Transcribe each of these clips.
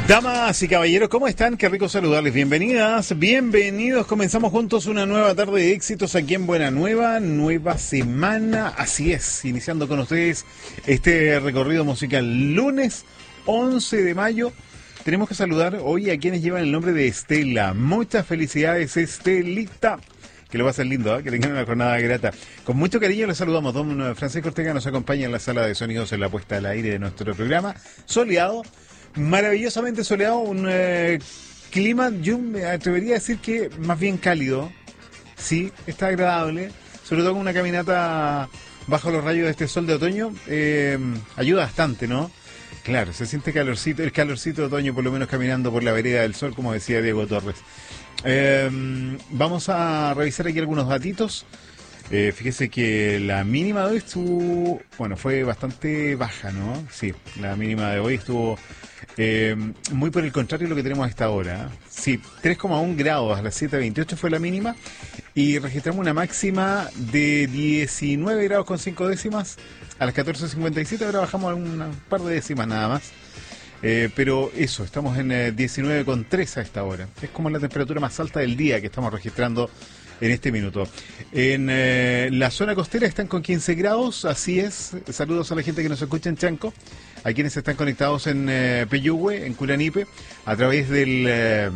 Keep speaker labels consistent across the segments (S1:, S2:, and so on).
S1: Damas y caballeros, ¿cómo están? Qué rico saludarles. Bienvenidas, bienvenidos. Comenzamos juntos una nueva tarde de éxitos aquí en Buena nueva semana. Así es, iniciando con ustedes este recorrido musical. Lunes 11 de mayo. Tenemos que saludar hoy a quienes llevan el nombre de Estela. Muchas felicidades, Estelita. Que lo va a ser lindo, ¿eh? Que tengan una jornada grata. Con mucho cariño les saludamos. Don Francisco Ortega nos acompaña en la sala de sonidos en la puesta al aire de nuestro programa. Soleado. Maravillosamente soleado, un clima, yo me atrevería a decir que más bien cálido, sí, está agradable, sobre todo con una caminata bajo los rayos de este sol de otoño, ayuda bastante, ¿no? Claro, se siente calorcito, el calorcito de otoño, por lo menos caminando por la vereda del sol, como decía Diego Torres. Vamos a revisar aquí algunos datitos. Fíjese que la mínima de hoy estuvo, bueno, fue bastante baja, ¿no? Sí, la mínima de hoy estuvo muy por el contrario de lo que tenemos a esta hora. Sí, 3,1 grados a las 7:28 fue la mínima y registramos una máxima de 19 grados con 5 décimas a las 14:57, ahora bajamos un par de décimas nada más. Pero eso, estamos en 19,3 a esta hora. Es como la temperatura más alta del día que estamos registrando en este minuto. En la zona costera están con 15 grados, así es. Saludos a la gente que nos escucha en Chanco, a quienes están conectados en Peyúgue, en Curanipe, a través del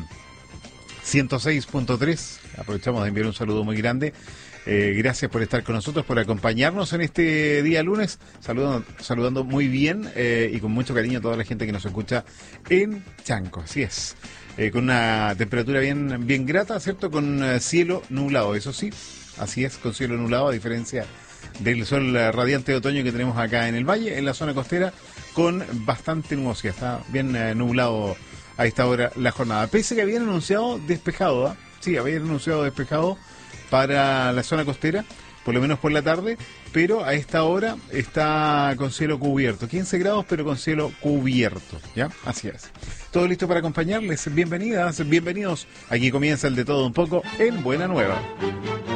S1: 106.3. Aprovechamos de enviar un saludo muy grande. Gracias por estar con nosotros, por acompañarnos en este día lunes, saludando muy bien y con mucho cariño a toda la gente que nos escucha en Chanco, así es. Con una temperatura bien grata, ¿cierto? Con cielo nublado, eso sí, así es, con cielo nublado, a diferencia del sol radiante de otoño que tenemos acá en el valle, en la zona costera, con bastante nubosidad, está bien nublado a esta hora la jornada. Pese que habían anunciado despejado, ¿eh? Sí, habían anunciado despejado para la zona costera, por lo menos por la tarde, pero a esta hora está con cielo cubierto, 15 grados pero con cielo cubierto, ¿ya? Así es. Todo listo para acompañarles, bienvenidas, bienvenidos, aquí comienza el de todo un poco en Buena Nueva.